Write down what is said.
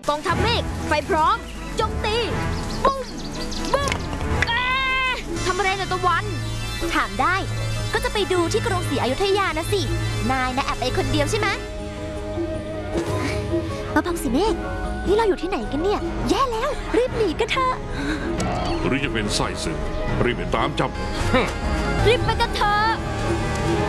กองทัพเมฆไฟพร้อมโจมตีปุ้มบึ้มทำอะไรนะตะวันถามได้ก็จะไปดูที่กรุงศรีอยุธยานะสินายนะแอบไปคนเดียวใช่ไหมมาพังสิเมฆนี่เราอยู่ที่ไหนกันเนี่ยแย่แล้วรีบหนีกันเถอะหรือจะเป็นไส้ศึกรีบไปตามจับรีบไปกันเถอะ